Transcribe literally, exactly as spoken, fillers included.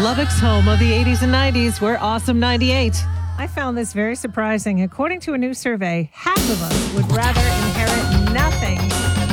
Lubbock's home of the eighties and nineties. We're Awesome ninety-eight. I found this very surprising. According to a new survey, half of us would rather inherit nothing